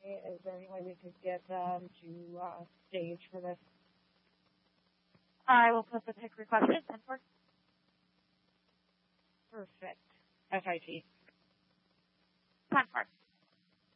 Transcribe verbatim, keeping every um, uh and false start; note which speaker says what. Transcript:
Speaker 1: Is there any way we could get them to uh, stage for this?
Speaker 2: I will put the pick request in ten four.
Speaker 1: Perfect. S I T.
Speaker 2: ten four.